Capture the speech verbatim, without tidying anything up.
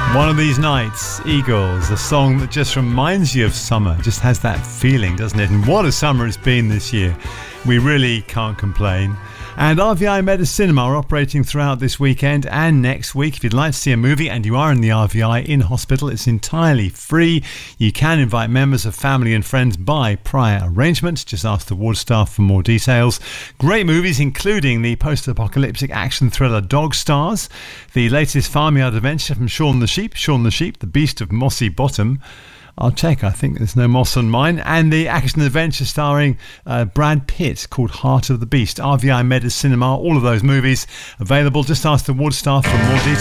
One of These Nights, Eagles, a song that just reminds you of summer, just has that feeling, doesn't it? And what a summer it's been this year. We really can't complain. And R V I Meadows Cinema are operating throughout this weekend and next week. If you'd like to see a movie and you are in the R V I in hospital, it's entirely free. You can invite members of family and friends by prior arrangement. Just ask the ward staff for more details. Great movies, including the post-apocalyptic action thriller Dog Stars, the latest farmyard adventure from Shaun the Sheep, Shaun the Sheep, the Beast of Mossy Bottom. I'll check, I think there's no moss on mine. And the action adventure starring uh, Brad Pitt called Heart of the Beast. R V I Meadows Cinema, all of those movies available. Just ask the ward staff for more details.